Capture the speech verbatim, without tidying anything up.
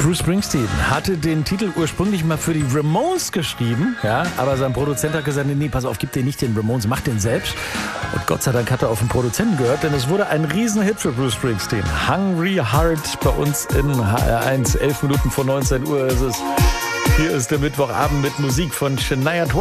Bruce Springsteen hatte den Titel ursprünglich mal für die Ramones geschrieben, ja, aber sein Produzent hat gesagt, nee, pass auf, gib den nicht den Ramones, mach den selbst. Und Gott sei Dank hat er auf den Produzenten gehört, denn es wurde ein Riesenhit für Bruce Springsteen. Hungry Heart bei uns in H R eins, elf Minuten vor neunzehn Uhr ist es. Hier ist der Mittwochabend mit Musik von Shania Twain.